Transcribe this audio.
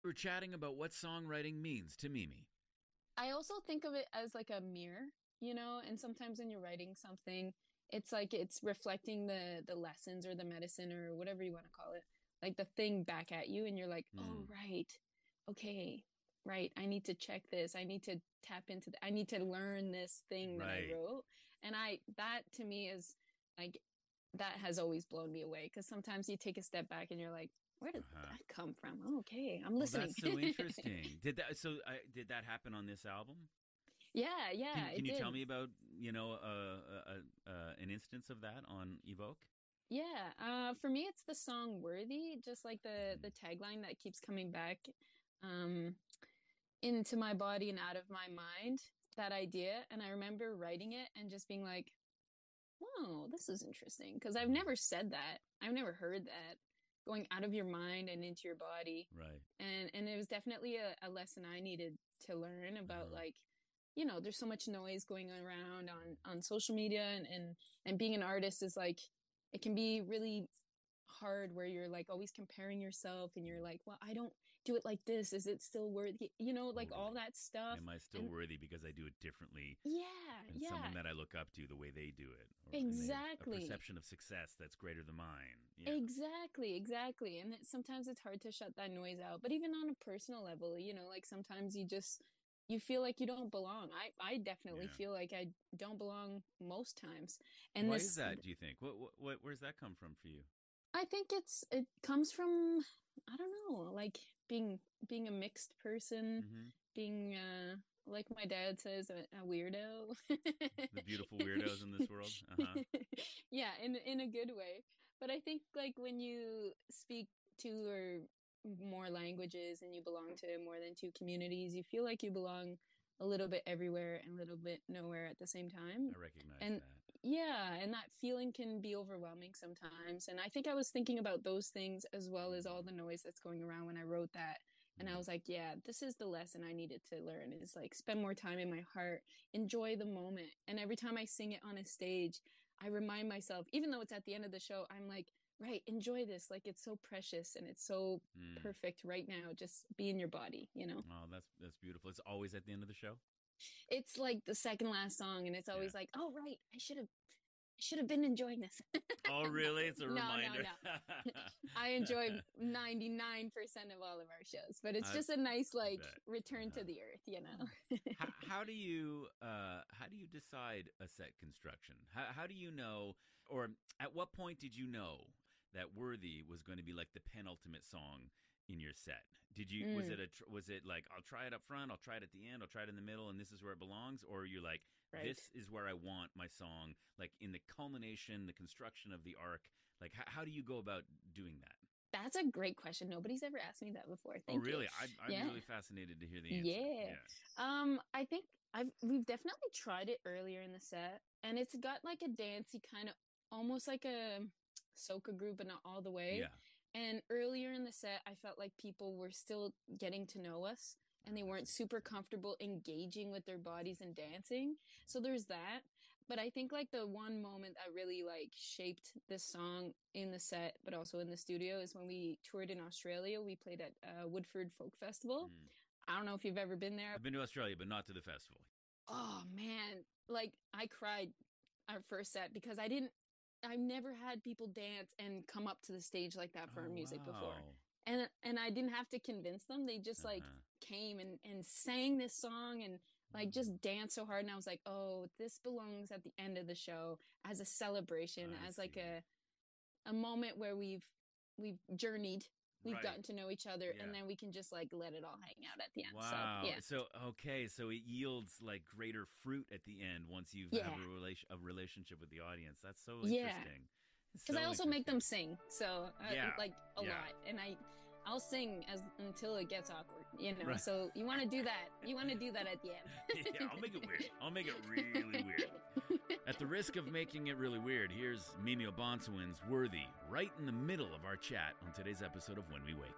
We're chatting about what songwriting means to Mimi. I also think of it as like a mirror, and sometimes when you're writing something, it's like it's reflecting the lessons or the medicine or whatever you want to call it, like the thing back at you, and you're like, oh Hmm. right, okay, right. I need to check this. I need to tap into I need to learn this thing that I Right. wrote, and I that to me is like that has always blown me away because sometimes you take a step back and you're like, where did Uh-huh. that come from? Oh, okay, I'm Oh, listening. that's so interesting. Did that happen on this album? Yeah, Can yeah, can it you tell did. me about an instance of that on Evoke? Yeah, for me, it's the song "Worthy," just like the Hmm. tagline that keeps coming back, um, into my body and out of my mind. That idea, and I remember writing it and just being like, "Whoa, this is interesting," because I've Uh-huh. never said that. I've never heard that going out of your mind and into your body, Right. and it was definitely a lesson I needed to learn about Uh-huh. like there's so much noise going around on social media and being an artist is like it can be really hard where you're like always comparing yourself and you're Mm. like, well, I don't do it like this, is it still worthy, like all Totally. that stuff. Am I still And worthy because I do it differently yeah, than someone yeah, that I look up to the way they do it, and they have a exactly, perception of success that's greater than mine? Yeah. exactly, and sometimes it's hard to shut that noise out, but even on a personal level, like sometimes you feel like you don't belong. I definitely Yeah. feel like I don't belong most times. And Why is this, that? Do you think? Where's that come from for you? I think it comes from, I don't know, like being being a mixed person, Hmm. being like my dad says, a weirdo. The beautiful weirdos in this world. Uh huh. Yeah, in a good way. But I think like when you speak two or more languages and you belong to more than two communities, you feel like you belong a little bit everywhere and a little bit nowhere at the same time. I recognize And that. yeah, and that feeling can be overwhelming sometimes. And I think I was thinking about those things as well as all the noise that's going around when I wrote that. And I Mm. was like, yeah, this is the lesson I needed to learn is like spend more time in my heart, enjoy the moment. And every time I sing it on a stage, I remind myself, even though it's at the end of the show, I'm like, right, enjoy this. Like it's so precious and it's so Mm. perfect right now. Just be in your body. Oh, that's beautiful. It's always at the end of the show. It's like the second last song, and it's Yeah. always like, oh right, I should have been enjoying this. Oh, really? It's a No, no, reminder. no. I enjoy 99% of all of our shows, but it's I just a nice like bet. return to Uh-huh. the earth. How do you decide a set construction? How do you know, or at what point did you know that Worthy was going to be like the penultimate song in your set? Did you was Mm, it a was it like, I'll try it up front, I'll try it at the end, I'll try it in the middle, and this is where it belongs, or you're like, right. this is where I want my song, like in the culmination, the construction of the arc? Like, how do you go about doing that? That's a great question. Nobody's ever asked me that before. Oh, Thank you. really? I'm Yeah. really fascinated to hear the answer. Yeah. Yeah. I think we've definitely tried it earlier in the set, and it's got like a dancey kind of, almost like a soca group, but not all the way. Yeah. And earlier in the set, I felt like people were still getting to know us, and Oh, they that's weren't super interesting. comfortable engaging with their bodies and dancing. So there's that. But I think like the one moment that really like shaped this song in the set, but also in the studio, is when we toured in Australia. We played at Woodford Folk Festival. Mm. I don't know if you've ever been there. I've been to Australia, but not to the festival. Oh man, like I cried our first set because I've never had people dance and come up to the stage like that for Oh, our music before. wow. And I didn't have to convince them. They just like Uh-huh. came and sang this song and like Mm. just danced so hard, and I was like, "Oh, this belongs at the end of the show as a celebration, I as like see. a moment where we've journeyed, we've Right. gotten to know each other, and Yeah. then we can just like let it all hang out at the end." So, Wow. yeah. So okay, so it yields like greater fruit at the end once you have Yeah. a relationship with the audience. That's so Yeah. interesting. It's Because I so also make interesting. them sing, so Yeah. like a Yeah. lot, and I'll sing as until it gets awkward. Right. So you want to do that. You want to do that at the Yeah, I'll make it weird. I'll make it really weird. end. At the risk of making it really weird, here's Mimi O'Bonsawin's Worthy, right in the middle of our chat on today's episode of When We Wake.